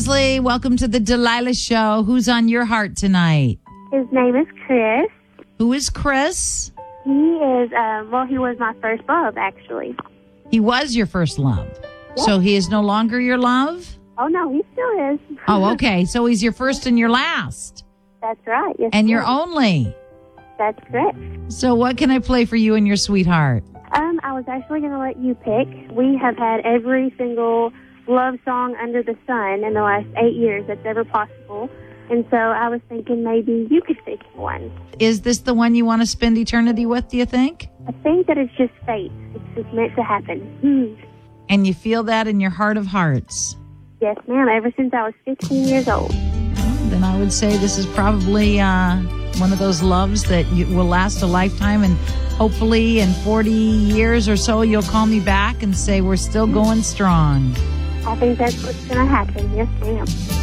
Leslie. Welcome to the Delilah Show. Who's on your heart tonight? His name is Chris. Who is Chris? He is, he was my first love, actually. He was your first love. Yep. So he is no longer your love? Oh, no, he still is. Oh, okay. So he's your first and your last. That's right. Yes, And your sir. only. That's correct. So what can I play for you and your sweetheart? I was actually going to let you pick. We have had every single love song under the sun in the last 8 years that's ever possible. And so I was thinking maybe you could pick one. Is this the one you want to spend eternity with, do you think? I think that it's just fate. It's just meant to happen. And you feel that in your heart of hearts? Yes, ma'am. Ever since I was 15 years old. Then I would say this is probably one of those loves that will last a lifetime, and hopefully in 40 years or so you'll call me back and say we're still going strong. I think that's what's going to happen. Yes, ma'am.